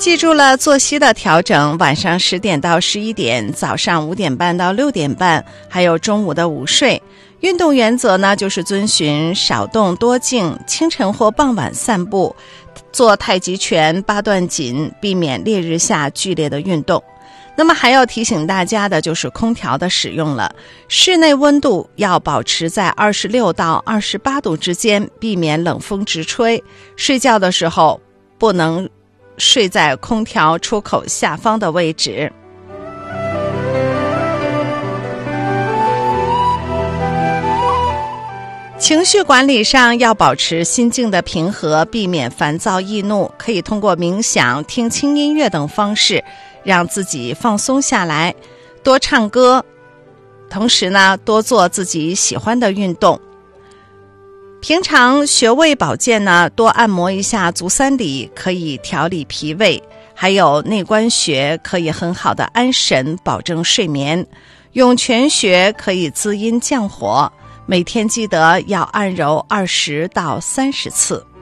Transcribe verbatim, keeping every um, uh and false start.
记住了作息的调整，晚上十点到十一点，早上五点半到六点半，还有中午的午睡。运动原则呢，就是遵循少动多静，清晨或傍晚散步，做太极拳、八段锦，避免烈日下剧烈的运动。那么还要提醒大家的就是空调的使用了，室内温度要保持在二十六到二十八度之间，避免冷风直吹。睡觉的时候不能睡在空调出口下方的位置。情绪管理上要保持心境的平和，避免烦躁易怒，可以通过冥想、听轻音乐等方式让自己放松下来，多唱歌，同时呢，多做自己喜欢的运动。平常穴位保健呢，多按摩一下足三里，可以调理脾胃，还有内关穴可以很好的安神，保证睡眠。涌泉穴可以滋阴降火，每天记得要按揉二十到三十次。